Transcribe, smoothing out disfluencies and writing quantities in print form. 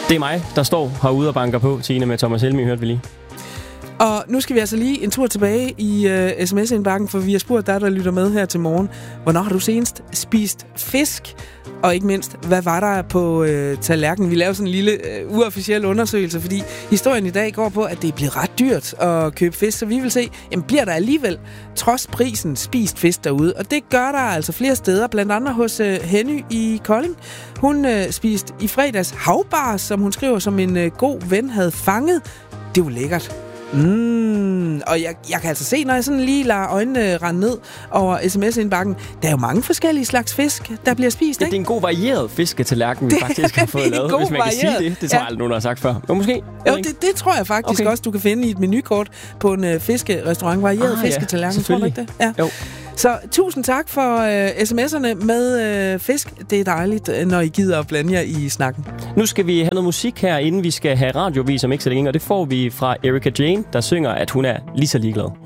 Det er mig, der står herude og banker på, Tine, med Thomas Helmig, hørte vi lige. Og nu skal vi altså lige en tur tilbage i sms-indbakken, for vi har spurgt dig, der lytter med her til morgen. Hvornår har du senest spist fisk? Og ikke mindst, hvad var der på tallerkenen? Vi lavede sådan en lille uofficiel undersøgelse, fordi historien i dag går på, at det er blevet ret dyrt at købe fisk. Så vi vil se, jamen bliver der alligevel, trods prisen, spist fisk derude? Og det gør der altså flere steder, blandt andet hos Henny i Kolding. Hun spiste i fredags havbars, som hun skriver, som en god ven havde fanget. Det var lækkert. Og jeg kan altså se, når jeg sådan lige lader øjnene rende ned over sms-indbakken, der er jo mange forskellige slags fisk, der bliver spist, ikke? Det er en god varieret fisketallerken, vi faktisk har fået lavet, hvis man kan sige det. Det tror jeg aldrig nogen har sagt før. Men måske. Jo, det tror jeg faktisk også, du kan finde i et menukort på en fiskerestaurant. Varieret fisketallerken, tror du ikke det? Ja. Jo. Så tusind tak for sms'erne med fisk. Det er dejligt, når I gider at blande jer i snakken. Nu skal vi have noget musik her, inden vi skal have radiovis om ikke så længe, og det får vi fra Erika Jane, der synger, at hun er lige så ligeglad.